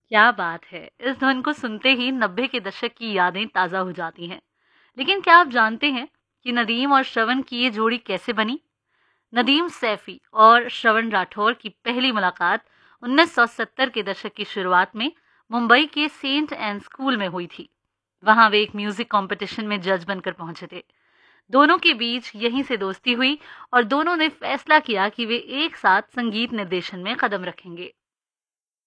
क्या बात है! इस धुन को सुनते ही 90 के दशक की यादें ताज़ा हो जाती हैं। लेकिन क्या आप जानते हैं कि नदीम और श्रवण की ये जोड़ी कैसे बनी? नदीम सैफी और श्रवण राठौर की पहली मुलाकात 1970 के दशक की शुरुआत में मुंबई के सेंट एंड स्कूल में हुई थी। वहां वे एक म्यूजिक कंपटीशन में जज बनकर पहुंचे थे। दोनों के बीच यहीं से दोस्ती हुई और दोनों ने फैसला किया कि वे एक साथ संगीत निर्देशन में कदम रखेंगे।